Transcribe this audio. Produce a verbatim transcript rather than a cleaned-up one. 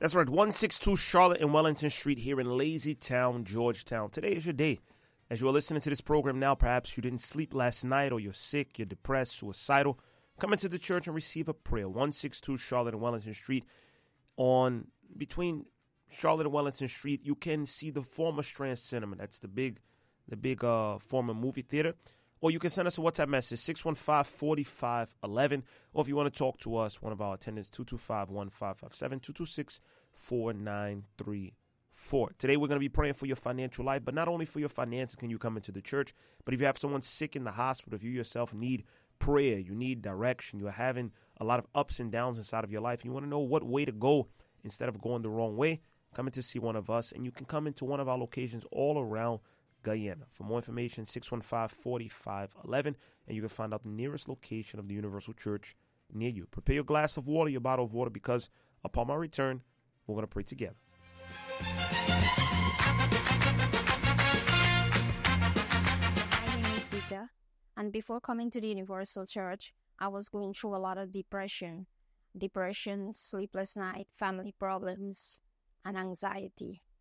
That's right, one sixty-two Charlotte and Wellington Street here in Lazy Town, Georgetown. Today is your day. As you are listening to this program now, perhaps you didn't sleep last night or you're sick, you're depressed, suicidal. Come into the church and receive a prayer. one sixty-two Charlotte and Wellington Street. On between Charlotte and Wellington Street, you can see the former Strand Cinema. That's the big, the big uh, former movie theater. Or you can send us a WhatsApp message, six one five, four five one one. Or if you want to talk to us, one of our attendants, two two five, one five five seven, two two six, four nine three four. Today we're going to be praying for your financial life, but not only for your finances can you come into the church, but if you have someone sick in the hospital, if you yourself need prayer, you need direction, you're having a lot of ups and downs inside of your life, and you want to know what way to go instead of going the wrong way, come in to see one of us, and you can come into one of our locations all around Guyana. For more information, six one five, four five one one, and you can find out the nearest location of the Universal Church near you. Prepare your glass of water, your bottle of water, because upon my return, we're going to pray together. My name is Vita, and before coming to the Universal Church, I was going through a lot of depression. Depression, sleepless night, family problems, and anxiety.